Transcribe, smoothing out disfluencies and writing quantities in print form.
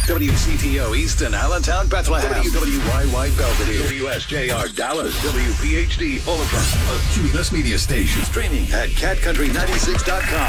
WCTO Easton, Allentown, Bethlehem. WWYY Belvedere. WSJR Dallas. WPHD Overcast. A Cumulus Media Station. Streaming at catcountry96.com.